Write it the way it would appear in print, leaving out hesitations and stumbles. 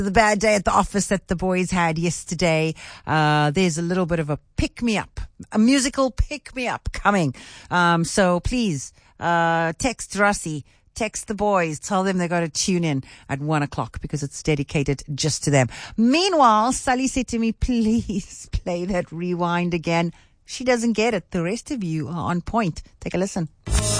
The bad day at the office that the boys had yesterday. There's a little bit of a pick-me-up, a musical pick-me-up coming. So please, text Russie, text the boys, tell them they got to tune in at 1:00 because it's dedicated just to them. Meanwhile, Sally said to me, please play that rewind again. She doesn't get it. The rest of you are on point. Take a listen.